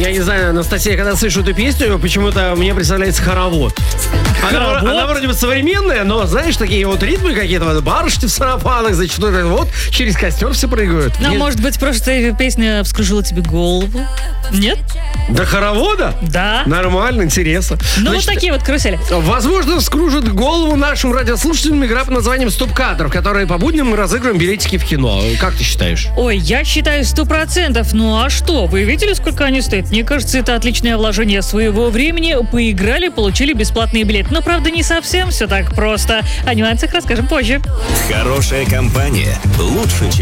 Я не знаю, Анастасия, когда слышу эту песню, почему-то мне представляется хоровод. Она вроде бы современная, но, знаешь, такие вот ритмы какие-то, вот, барышни в сарафанах, значит, вот через костер все прыгают. Ну, может быть, просто эта песня вскружила тебе голову? Нет? До хоровода? Да. Нормально, интересно. Ну, вот такие вот карусели. Возможно, вскружит голову нашим радиослушателям игра под названием «Стоп-кадр», в которой по будням мы разыгрываем билетики в кино. Как ты считаешь? Ой, я считаю 100%. Ну а что? Вы видели, сколько они стоят? Мне кажется, это отличное вложение своего времени. Поиграли, получили бесплатный билет. Но, правда, не совсем все так просто. О нюансах расскажем позже. Хорошая компания лучше, чем